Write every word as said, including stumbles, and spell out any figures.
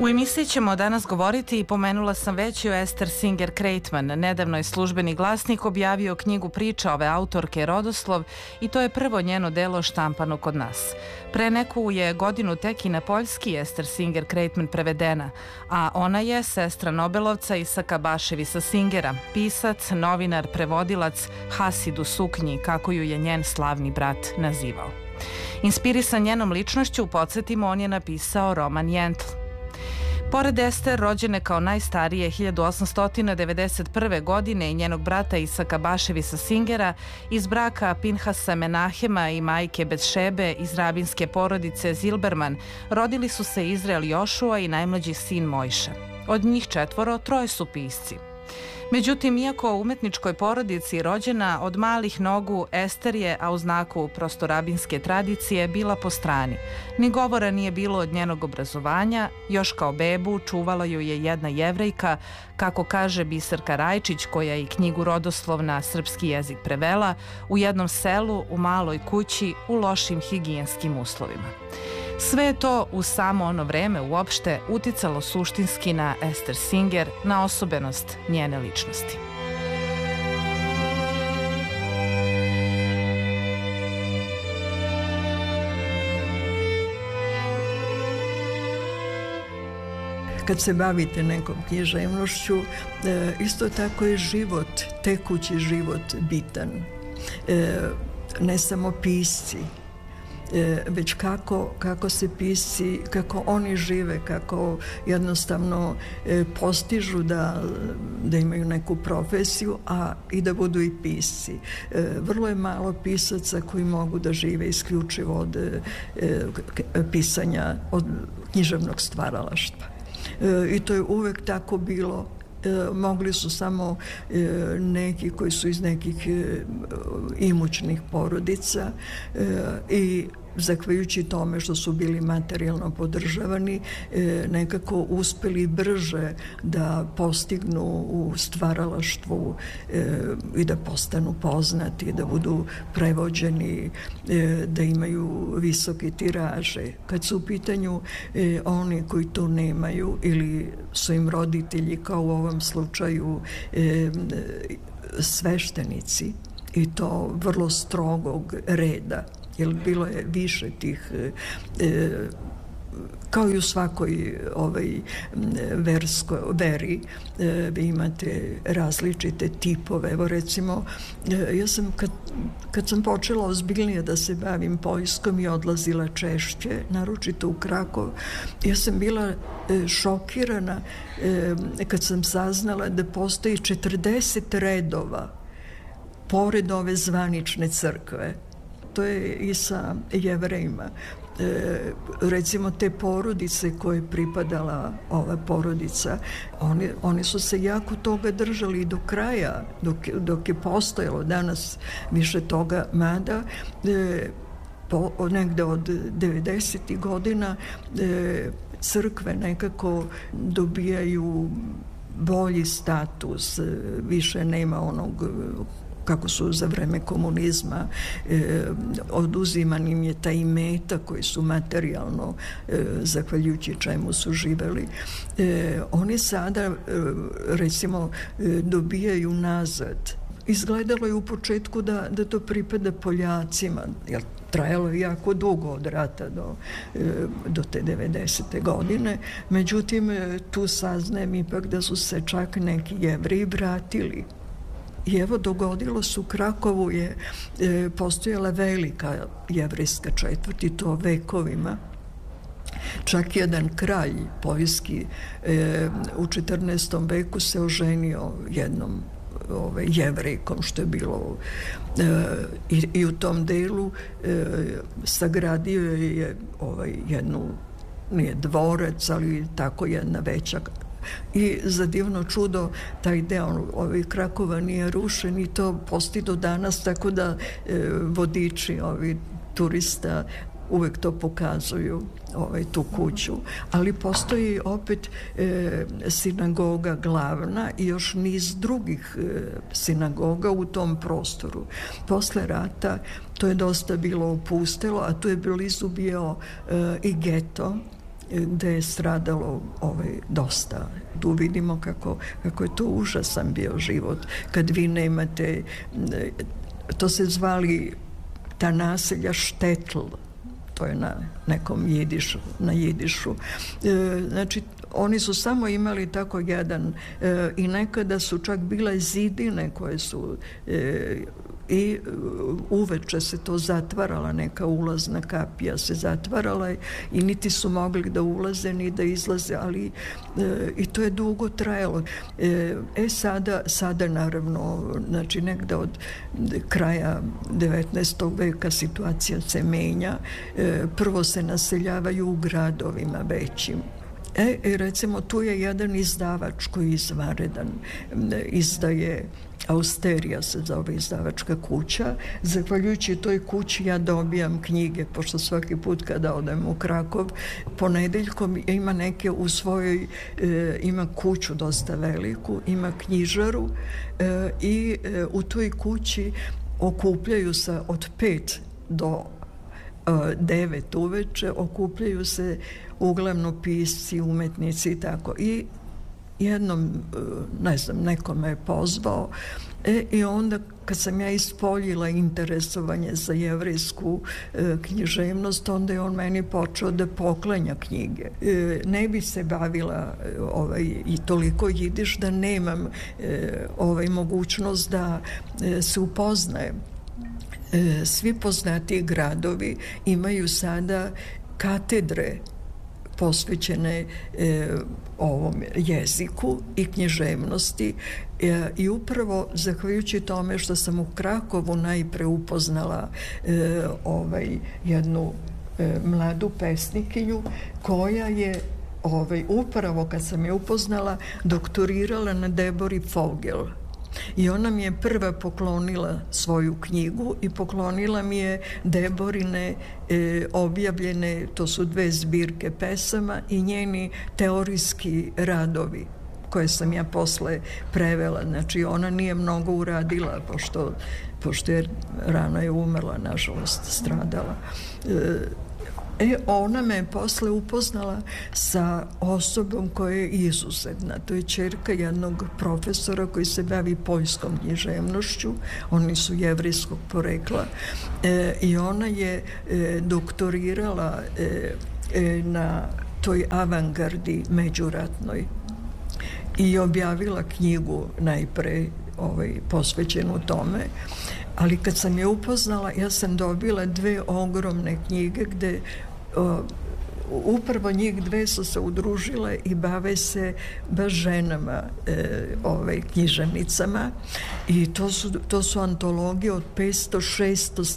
U emisiji ćemo danas govoriti i pomenula sam već o Ester Singer-Kreitman. Nedavno je Službeni glasnik objavio knjigu priča ove autorke Rodoslov i to je prvo njeno delo štampano kod nas. Pre neku je godinu tek i na poljski Ester Singer-Kreitman prevedena, a ona je sestra Nobelovca Isaka Baševisa Singera, pisac, novinar, prevodilac, Hasid u suknji, kako ju je njen slavni brat nazivao. Inspirisan njenom ličnošću, podsjetimo, on je napisao roman Jentl. Pored Ester, rođene kao najstarije hiljadu osamsto devedeset prve. godine i njenog brata Isaka Baševisa Singera, iz braka Pinhasa Menahema i majke Betšebe iz rabinske porodice Zilberman, rodili su se Izrael Jošua i najmlađi sin Mojša. Od njih četvoro, troje su pisci. Međutim, iako u umetničkoj porodici rođena od malih nogu, Ester je, a u znaku prosto rabinske tradicije, bila po strani. Ni govora nije bilo od njenog obrazovanja, još kao bebu čuvala ju je jedna Jevrejka, kako kaže Biserka Rajčić, koja je i knjigu Rodoslov na srpski jezik prevela, u jednom selu, u maloj kući, u lošim higijenskim uslovima. Sve je to u samo ono vreme uopšte uticalo suštinski na Ester Singer, na osobenost njene ličnosti. Kad se bavite nekom književnošću, isto tako je život, tekući život bitan. Ne samo pisci, već kako, kako se pisci, kako oni žive, kako jednostavno postižu da, da imaju neku profesiju, a i da budu i pisci. Vrlo je malo pisaca koji mogu da žive isključivo od pisanja, od književnog stvaralaštva. I to je uvek tako bilo. Mogli su samo neki koji su iz nekih imućnih porodica i zahvaljujući tome što su bili materijalno podržavani, nekako uspeli brže da postignu u stvaralaštvu i da postanu poznati, da budu prevođeni, da imaju visoke tiraže. Kad su u pitanju oni koji to nemaju ili su im roditelji, kao u ovom slučaju sveštenici, i to vrlo strogog reda, jer bilo je više tih, e, kao i u svakoj ovaj, verskoj veri, e, vi imate različite tipove. Evo recimo, e, ja sam kad, kad sam počela ozbiljnije da se bavim Poljskom i odlazila češće, naročito u Krakov, ja sam bila e, šokirana e, kad sam saznala da postoji četrdeset redova pored ove zvanične crkve. To je i sa Jevrejima. E, recimo te porodice koje je pripadala ova porodica, oni, oni su se jako toga držali do kraja, dok, dok je postojalo. Danas više toga, mada e, po, negde od devedesetih godina e, crkve nekako dobijaju bolji status, više nema onog kako su za vreme komunizma e, oduziman im je taj imetak koji su materijalno e, zahvaljujući čemu su živeli. E, oni sada e, recimo e, dobijaju nazad. Izgledalo je u početku da, da to pripada Poljacima, jer trajalo je jako dugo od rata do, do te devedesete godine. Međutim, tu saznajem ipak da su se čak neki Jevreji vratili. I evo, dogodilo se u Krakovu je e, postojala velika jevrejska četvrt, i to vekovima. Čak jedan kralj poljski e, u četrnaestom veku se oženio jednom ove, jevrejkom, što je bilo e, i, i u tom delu e, sagradio je ovaj, jednu, nije dvorec, ali tako jedna veća. I za divno čudo taj deo ovih Krakova nije rušen i to postoji do danas, tako da e, vodiči ovi turista uvek to pokazuju, ovaj, tu kuću. Ali postoji opet e, sinagoga glavna i još niz drugih e, sinagoga u tom prostoru. Posle rata to je dosta bilo opustelo, a tu je blizu bio e, i geto gde je stradalo ovaj, dosta. Tu vidimo kako, kako je to užasan bio život. Kad vi nemate, to se zvali ta naselja štetl, to je na nekom jidišu, na jidišu. E, znači, oni su samo imali tako jedan e, i nekada su čak bile zidine koje su e, i uveče se to zatvarala, neka ulazna kapija se zatvarala i niti su mogli da ulaze ni da izlaze, ali e, i to je dugo trajalo. E, e sada, sada naravno, znači negde od kraja devetnaestog veka situacija se menja. E, prvo se naseljavaju u gradovima većim. E, recimo, tu je jedan izdavač koji je izvanredan, izdaje Austerija se zove izdavačka kuća. Zahvaljujući toj kući ja dobijam knjige, pošto svaki put kada odem u Krakov ponedeljkom ima neke u svojoj, e, ima kuću dosta veliku, ima knjižaru e, i e, u toj kući okupljaju se od pet do devet uveče, okupljaju se uglavnom pisci, umetnici i tako. I jednom, ne znam, neko me je pozvao e, i onda kad sam ja ispoljila interesovanje za jevrejsku e, književnost, onda je on meni počeo da poklanja knjige. E, ne bi se bavila ovaj, i toliko jidiš da nemam e, ovaj, mogućnost da e, se upoznajem. E, svi poznati gradovi imaju sada katedre posvećene e, ovom jeziku i književnosti e, i upravo zahvaljujući tome što sam u Krakovu najpre upoznala e, ovaj, jednu e, mladu pesnikinju koja je ovaj, upravo kad sam je upoznala doktorirala na Debori Fogel. I ona mi je prva poklonila svoju knjigu i poklonila mi je Deborine e, objavljene, to su dve zbirke pesama i njeni teorijski radovi koje sam ja posle prevela. Znači ona nije mnogo uradila pošto, pošto je rano je umrla, nažalost stradala. E, E, ona me posle upoznala sa osobom koja je izuzetna. To je ćerka jednog profesora koji se bavi poljskom književnošću. Oni su jevrejskog porekla. E, I ona je e, doktorirala e, e, na toj avangardi međuratnoj i objavila knjigu najpre ovaj, posvećenu tome. Ali kad sam je upoznala, ja sam dobila dve ogromne knjige gde o, upravo njih dve su se udružile i bave se baš ženama, e, ovaj, književnicama i to su, to su antologije od petsto šesto